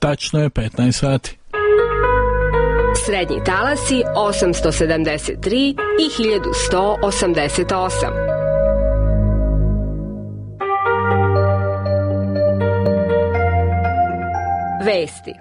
Tačno je 15 sati. Srednji talasi 873 i 1188. Vesti.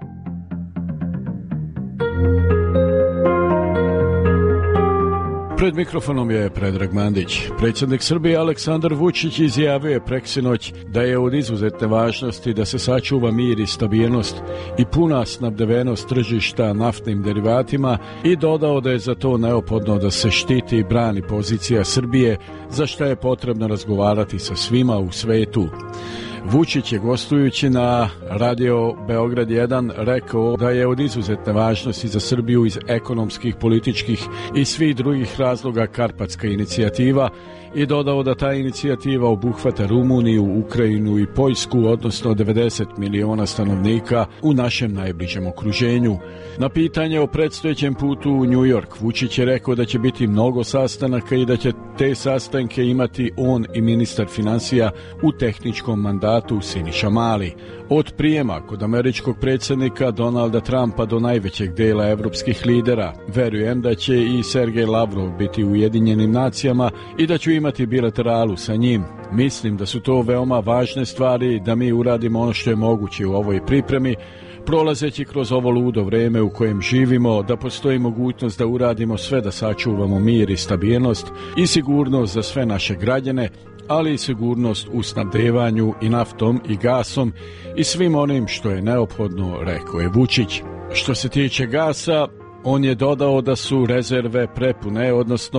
Pred mikrofonom je Predrag Mandić. Predsjednik Srbije Aleksandar Vučić izjavio je preksinoć da je od izuzetne važnosti da se sačuva mir i stabilnost i puna snabdevenost tržišta naftnim derivatima i dodao da je za to neophodno da se štiti i brani pozicija Srbije, za što je potrebno razgovarati sa svima u svetu. Vučić je gostujući na Radio Beograd 1 rekao da je od izuzetne važnosti za Srbiju iz ekonomskih, političkih i svih drugih razloga Karpatska inicijativa i dodao da ta inicijativa obuhvata Rumuniju, Ukrajinu i Poljsku, odnosno 90 miliona stanovnika u našem najbližem okruženju. Na pitanje o predstojećem putu u New York, Vučić je rekao da će biti mnogo sastanaka i da će te sastanke imati on i ministar finansija u tehničkom mandatu Siniša Mali. Od prijema kod američkog predsjednika Donalda Trumpa do najvećeg dela evropskih lidera, verujem da će i Sergej Lavrov biti u Ujedinjenim nacijama i da ću imati bilateralu sa njim. Mislim da su to veoma važne stvari, da mi uradimo ono što je moguće u ovoj pripremi, prolazeći kroz ovo ludo vreme u kojem živimo, da postoji mogućnost da uradimo sve da sačuvamo mir i stabilnost i sigurnost za sve naše građane, ali i sigurnost u snabdevanju i naftom i gasom i svim onim što je neophodno, rekao je Vučić. Što se tiče gasa, on je dodao da su rezerve prepune, odnosno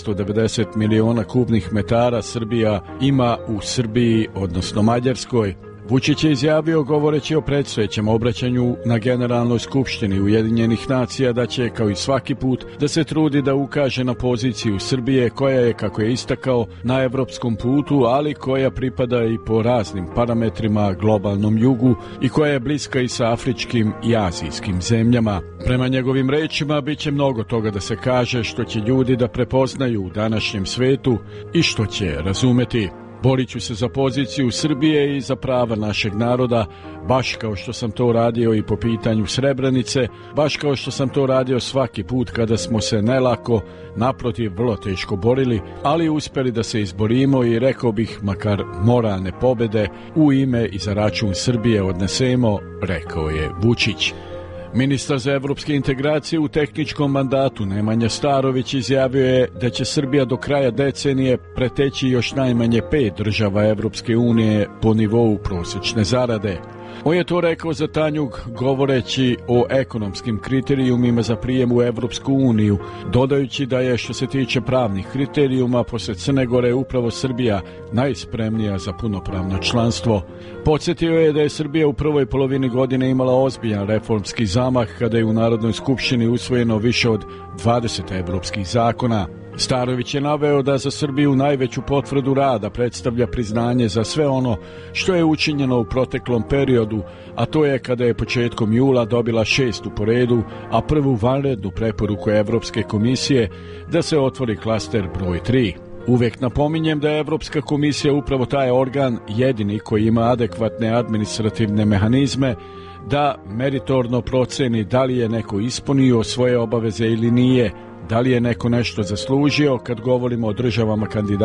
690 miliona kubnih metara Srbija ima u Srbiji, odnosno Mađarskoj. Vučić je izjavio, govoreći o predstojećem obraćanju na Generalnoj skupštini Ujedinjenih nacija, da će, kao i svaki put, da se trudi da ukaže na poziciju Srbije koja je, kako je istakao, na evropskom putu, ali koja pripada i po raznim parametrima globalnom jugu i koja je bliska i sa afričkim i azijskim zemljama. Prema njegovim rečima, bit će mnogo toga da se kaže što će ljudi da prepoznaju u današnjem svetu i što će razumeti. Borit ću se za poziciju Srbije i za prava našeg naroda, baš kao što sam to radio i po pitanju Srebrenice, baš kao što sam to radio svaki put kada smo se nelako, naprotiv vrlo teško borili, ali uspjeli da se izborimo i rekao bih makar moralne pobjede u ime i za račun Srbije odnesemo, rekao je Vučić. Ministar za evropske integracije u tehničkom mandatu Nemanja Starović izjavio je da će Srbija do kraja decenije preteći još najmanje 5 država Evropske unije po nivou prosječne zarade. On je to rekao za Tanjug govoreći o ekonomskim kriterijumima za prijem u Evropsku uniju, dodajući da je, što se tiče pravnih kriterijuma, poslije Crne Gore upravo Srbija najspremnija za punopravno članstvo. Podsjetio je da je Srbija u prvoj polovini godine imala ozbiljan reformski zamah kada je u Narodnoj skupštini usvojeno više od 20 evropskih zakona. Starović je naveo da za Srbiju najveću potvrdu rada predstavlja priznanje za sve ono što je učinjeno u proteklom periodu, a to je kada je početkom jula dobila 6. po redu, a prvu vanrednu preporuku Evropske komisije da se otvori klaster broj 3. Uvijek napominjem da je Evropska komisija upravo taj organ jedini koji ima adekvatne administrativne mehanizme da meritorno proceni da li je neko ispunio svoje obaveze ili nije, da li je neko nešto zaslužio kad govorimo o državama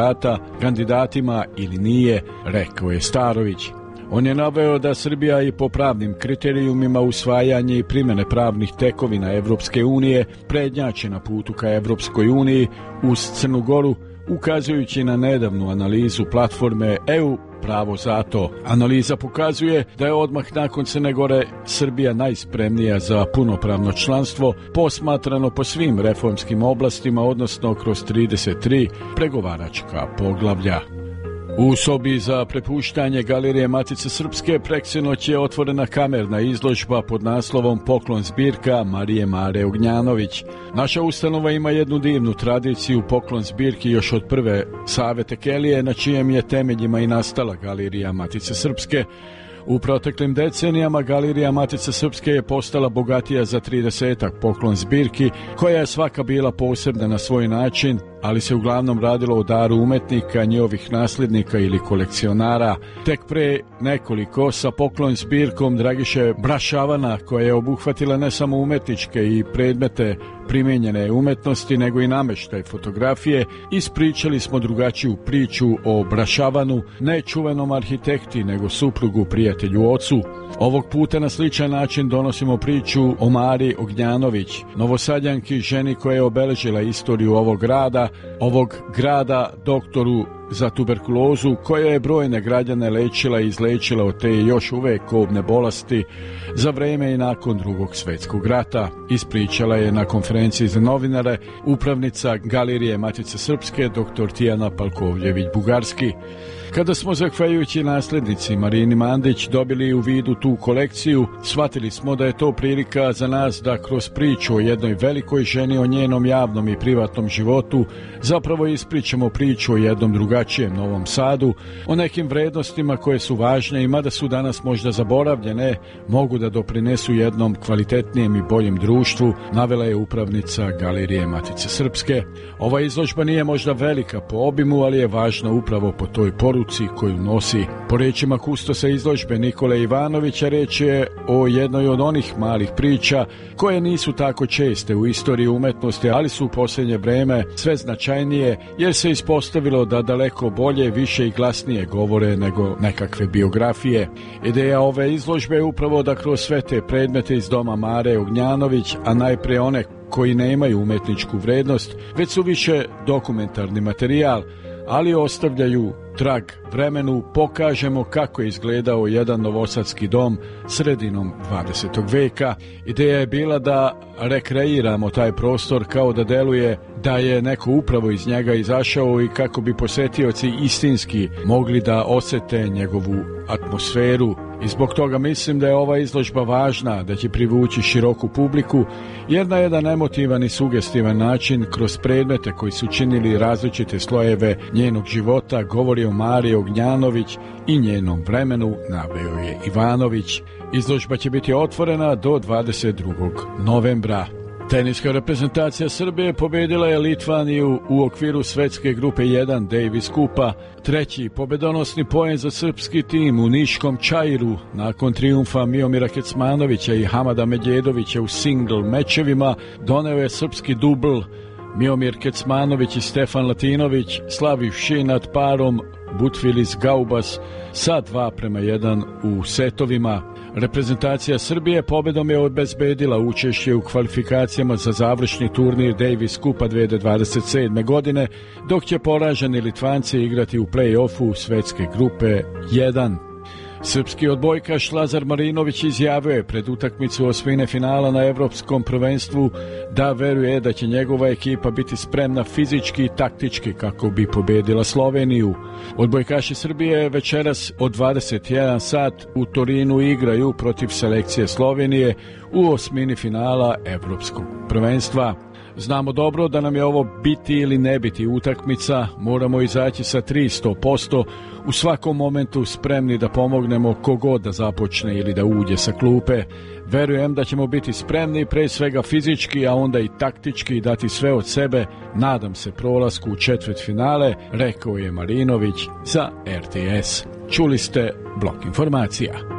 kandidatima ili nije, rekao je Starović. On je naveo da Srbija i po pravnim kriterijumima usvajanje i primjene pravnih tekovina Evropske unije prednjači na putu ka Evropskoj uniji uz Crnu Goru, ukazujući na nedavnu analizu platforme EU Pravo za to. Analiza pokazuje da je odmah nakon Crne Gore Srbija najspremnija za punopravno članstvo, posmatrano po svim reformskim oblastima, odnosno kroz 33 pregovaračka poglavlja. U sobi za prepuštanje Galerije Matice Srpske preksinoć je otvorena kamerna izložba pod naslovom Poklon zbirka Marije Mare Ognjanović. Naša ustanova ima jednu divnu tradiciju poklon zbirki još od prve Save Tekelije, na čijem je temeljima i nastala Galerija Matice Srpske. U proteklim decenijama Galerija Matice Srpske je postala bogatija za 30-ak poklon zbirki, koja je svaka bila posebna na svoj način, ali se uglavnom radilo o daru umetnika, njihovih nasljednika ili kolekcionara. Tek pre nekoliko sa poklon zbirkom Dragiše Brašavana, koja je obuhvatila ne samo umetničke i predmete primijenjene umetnosti, nego i nameštaj fotografije, ispričali smo drugačiju priču o Brašavanu, ne čuvenom arhitekti, nego suprugu, prijatelju, ocu. Ovog puta na sličan način donosimo priču o Mari Ognjanović, Novosadjanki, ženi koja je obeležila istoriju ovog grada doktoru za tuberkulozu, koja je brojne građane lečila i izlečila od te još uvek kobne bolesti za vreme i nakon Drugog svjetskog rata. Ispričala je na konferenciji za novinare upravnica Galerije Matice Srpske, dr. Tijana Palkovljević-Bugarski. Kada smo, zahvaljujući nasljednici Marini Mandić, dobili u vidu tu kolekciju, shvatili smo da je to prilika za nas da kroz priču o jednoj velikoj ženi, o njenom javnom i privatnom životu, zapravo ispričamo priču o jednom drugačijem Novom Sadu, o nekim vrednostima koje su važne i mada su danas možda zaboravljene, mogu da doprinesu jednom kvalitetnijem i boljem društvu, navela je upravnica Galerije Matice Srpske. Ova izložba nije možda velika po obimu, ali je važna upravo po toj poruci koju nosi. Po rečima kustosa izložbe Nikole Ivanovića, reč je o jednoj od onih malih priča koje nisu tako česte u istoriji umetnosti, ali su u posljednje vreme sve značajnije, jer se ispostavilo da daleko bolje, više i glasnije govore nego nekakve biografije. Ideja ove izložbe je upravo da kroz sve te predmete iz doma Mare Ognjanović, a najprije one koji nemaju umetničku vrednost, već su više dokumentarni materijal, ali ostavljaju trag vremenu, pokažemo kako je izgledao jedan novosadski dom sredinom 20. veka. Ideja je bila da rekreiramo taj prostor kao da deluje da je neko upravo iz njega izašao i kako bi posetioci istinski mogli da osete njegovu atmosferu. I zbog toga mislim da je ova izložba važna, da će privući široku publiku, jer na jedan emotivan i sugestivan način kroz predmete koji su činili različite slojeve njenog života govori o Mari Ognjanović i njenom vremenu, naveo je Ivanović. Izložba će biti otvorena do 22. novembra. Teniska reprezentacija Srbije pobedila je Litvaniju u okviru svetske grupe 1 Davis Kupa. Treći pobedonosni poen za srpski tim u niškom Čairu nakon trijumfa Miomira Kecmanovića i Hamada Medjedovića u single mečevima doneo je srpski dubl Miomir Kecmanović i Stefan Latinović, slavivši nad parom Butfilis Gaubas sa 2:1 u setovima. Reprezentacija Srbije pobedom je obezbedila učešće u kvalifikacijama za završni turnir Davis Kupa 2027. godine, dok će poraženi Litvanci igrati u play-offu svetske grupe 1. Srpski odbojkaš Lazar Marinović izjavio je pred utakmicu osmine finala na Evropskom prvenstvu da veruje da će njegova ekipa biti spremna fizički i taktički kako bi pobedila Sloveniju. Odbojkaši Srbije večeras od 21 sat u Torinu igraju protiv selekcije Slovenije u osmini finala Evropskog prvenstva. Znamo dobro da nam je ovo biti ili ne biti utakmica, moramo izaći sa 300%, u svakom momentu spremni da pomognemo kogod da započne ili da uđe sa klupe. Verujem da ćemo biti spremni pre svega fizički, a onda i taktički dati sve od sebe. Nadam se prolasku u četvrtfinale, rekao je Marinović za RTS. Čuli ste Blok informacija.